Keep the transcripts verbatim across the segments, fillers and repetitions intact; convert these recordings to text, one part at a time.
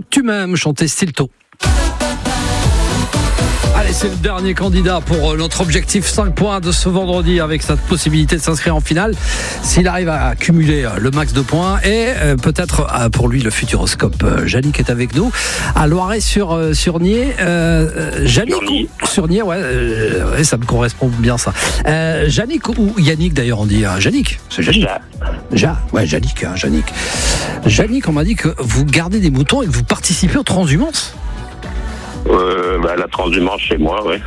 Tu m'aimes, chanté Stilto. Allez, c'est le dernier candidat pour notre objectif cinq points de ce vendredi, avec cette possibilité de s'inscrire en finale s'il arrive à accumuler le max de points et euh, peut-être euh, pour lui le futuroscope. Euh, Yannick est avec nous à Loiret-sur-Nier. Euh, Yannick ou sur Nier, ouais, euh, ouais, ça me correspond bien ça. Euh, Yannick ou Yannick d'ailleurs on dit hein, Yannick, c'est Yannick. Ja, ouais, Yannick, hein, Yannick. Yannick, on m'a dit que vous gardez des moutons et que vous participez aux transhumances. Euh, bah, la transhumance chez moi, oui.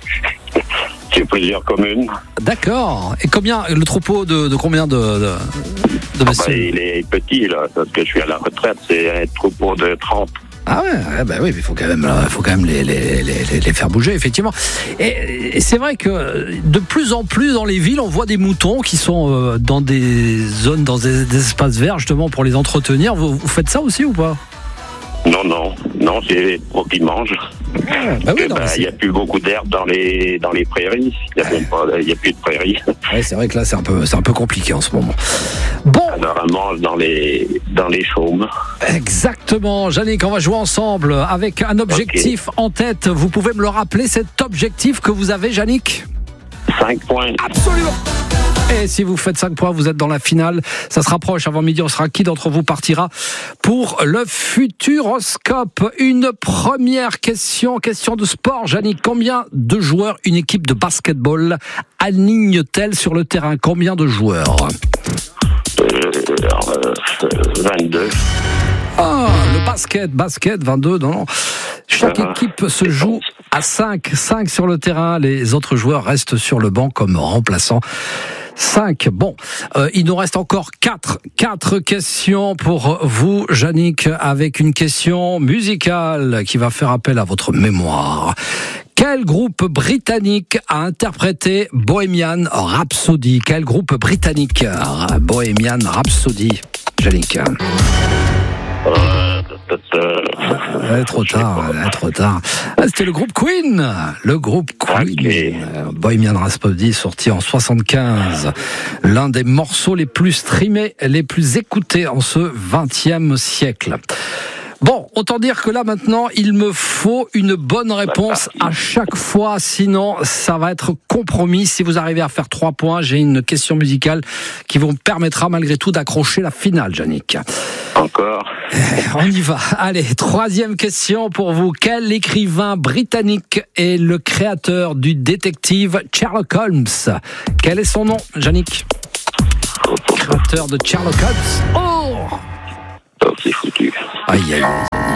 J'ai plusieurs communes. D'accord. Et combien, le troupeau de, de combien de, de, de messieurs? Ah bah, il est petit, là, parce que je suis à la retraite. C'est un troupeau de trente. Ah ouais, bah oui, mais il faut quand même, faut quand même les, les, les, les faire bouger, effectivement. Et, et c'est vrai que de plus en plus dans les villes, on voit des moutons qui sont dans des zones, dans des, des espaces verts, justement, pour les entretenir. Vous, vous faites ça aussi ou pas? Non, non, non, c'est pour qu'ils mangent. Ah, bah oui, il bah, n'y a plus beaucoup d'herbe dans les, dans les prairies. Il n'y a, ouais. a plus de prairies. Ouais, c'est vrai que là, c'est un peu, c'est un peu compliqué en ce moment. Bon. Alors, on mange dans les, dans les chaumes. Exactement. Yannick, on va jouer ensemble avec un objectif okay. en tête. Vous pouvez me le rappeler, cet objectif que vous avez, Yannick? cinq points. Absolument. Et si vous faites cinq points, vous êtes dans la finale. Ça se rapproche. Avant midi, on sera qui d'entre vous partira pour le futuroscope. Une première question, question de sport. Yannick, combien de joueurs une équipe de basketball aligne-t-elle sur le terrain? Combien de joueurs? euh, vingt-deux. Ah, le basket, basket, vingt-deux, non, non. Chaque euh, équipe se joue à cinq. cinq sur le terrain. Les autres joueurs restent sur le banc comme remplaçants. cinq. Bon, euh, il nous reste encore quatre. quatre questions pour vous, Yannick, avec une question musicale qui va faire appel à votre mémoire. Quel groupe britannique a interprété Bohemian Rhapsody? Quel groupe britannique Bohemian Rhapsody, Yannick? Euh, euh, trop tard, euh, trop tard. Ah, c'était le groupe Queen, le groupe Queen. Okay. Bohemian Rhapsody, sorti en soixante-quinze, l'un des morceaux les plus streamés, les plus écoutés en ce vingtième siècle. Bon, autant dire que là maintenant, il me faut une bonne réponse à chaque fois, sinon ça va être compromis. Si vous arrivez à faire trois points, j'ai une question musicale qui vous permettra malgré tout d'accrocher la finale, Yannick. Encore. On y va. Allez, troisième question pour vous. Quel écrivain britannique est le créateur du détective Sherlock Holmes? Quel est son nom, Yannick? Créateur de Sherlock Holmes. Oh! Oh, c'est foutu. Aïe, aïe.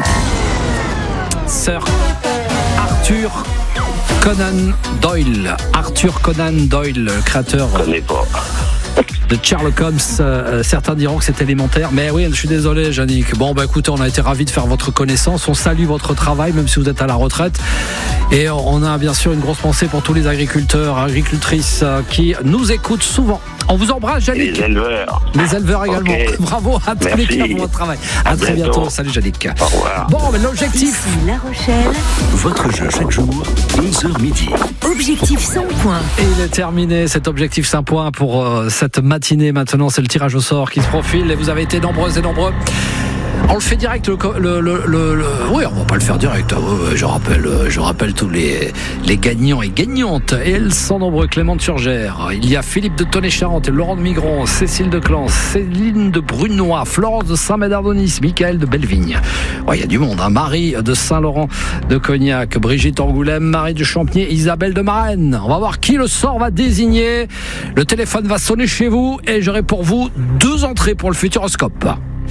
Sir Arthur Conan Doyle. Arthur Conan Doyle, créateur Je connais pas. de Sherlock Holmes. Euh, certains diront que c'est élémentaire, mais oui, je suis désolé, Yannick. Bon, bah écoutez, on a été ravis de faire votre connaissance. On salue votre travail, même si vous êtes à la retraite. Et on a bien sûr une grosse pensée pour tous les agriculteurs, agricultrices qui nous écoutent souvent. On vous embrasse, Yannick. Et les éleveurs. Les éleveurs également. Okay. Bravo à tous Merci. les cas pour votre travail. À, à très bientôt. bientôt. Salut, Yannick. Au revoir. Bon, mais l'objectif. Ici La Rochelle. Votre jeu chaque jour, onze heures midi. Objectif cinq points. Et il est terminé, cet objectif cinq points pour euh, cette matinée. Maintenant, c'est le tirage au sort qui se profile et vous avez été nombreuses et nombreux. On le fait direct, le, le, le, le, le... oui, on va pas le faire direct. Je rappelle, je rappelle tous les, les gagnants et gagnantes. Et elles sont nombreux. Clément de Surgère, il y a Philippe de Tonnet-Charente, Laurent de Migron, Cécile de Clans, Céline de Brunois, Florence de Saint-Médard-d'Onis, Michael de Bellevigne. Ouais, il y a du monde, hein. Marie de Saint-Laurent de Cognac, Brigitte Angoulême, Marie de Champnier, Isabelle de Marennes. On va voir qui le sort va désigner. Le téléphone va sonner chez vous et j'aurai pour vous deux entrées pour le futuroscope.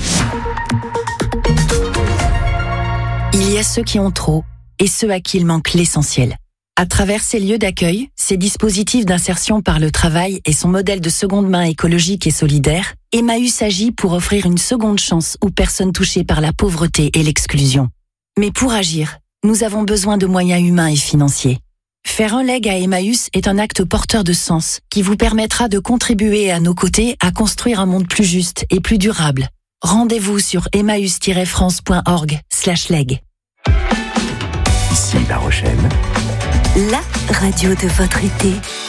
Il y a ceux qui ont trop et ceux à qui il manque l'essentiel. À travers ces lieux d'accueil, ces dispositifs d'insertion par le travail et son modèle de seconde main écologique et solidaire, Emmaüs agit pour offrir une seconde chance aux personnes touchées par la pauvreté et l'exclusion. Mais pour agir, nous avons besoin de moyens humains et financiers. Faire un leg à Emmaüs est un acte porteur de sens qui vous permettra de contribuer à nos côtés à construire un monde plus juste et plus durable. Rendez-vous sur emmaüs tiret france point org slash leg. Ici La Rochelle. La radio de votre été.